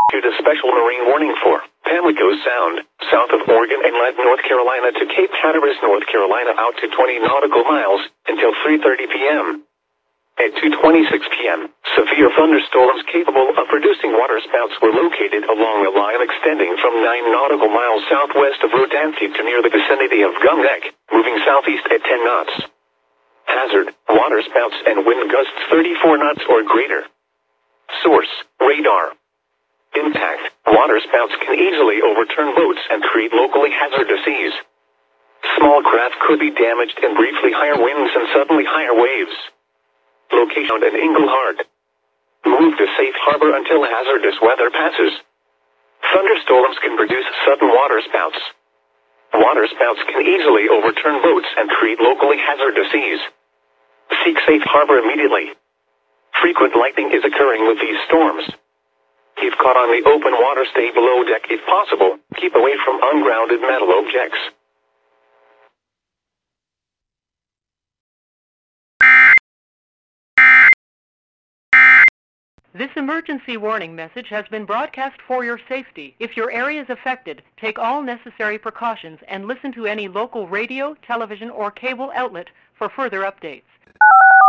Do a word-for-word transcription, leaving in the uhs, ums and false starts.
issued a special marine warning for Pamlico Sound, south of Oregon Inlet, North Carolina to Cape Hatteras, North Carolina, out to twenty nautical miles until three thirty p.m. At two twenty-six p.m., severe thunderstorms capable of producing waterspouts were located along a line extending from nine nautical miles southwest of Rodanthe to near the vicinity of Gum Neck, moving southeast at ten knots. Hazard, waterspouts and wind gusts thirty-four knots or greater. Source, radar. Impact, waterspouts can easily overturn boats and create locally hazardous seas. Small craft could be damaged in briefly higher winds and suddenly higher waves. Location in Englehart. Move to safe harbor until hazardous weather passes. Thunderstorms can produce sudden waterspouts. Waterspouts can easily overturn boats and create locally hazardous seas. Seek safe harbor immediately. Frequent lightning is occurring with these storms. If caught on the open water, stay below deck if possible. Keep away from ungrounded metal objects. This emergency warning message has been broadcast for your safety. If your area is affected, take all necessary precautions and listen to any local radio, television, or cable outlet for further updates.